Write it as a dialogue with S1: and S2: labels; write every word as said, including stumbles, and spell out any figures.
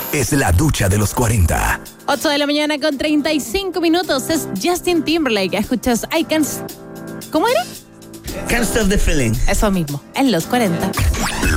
S1: es la ducha de los cuarenta.
S2: ocho de la mañana con treinta y cinco minutos. Es Justin Timberlake. Escuchas I Can't... ¿Cómo era?
S3: Can't Stop the Feeling.
S2: Eso mismo, en los cuarenta.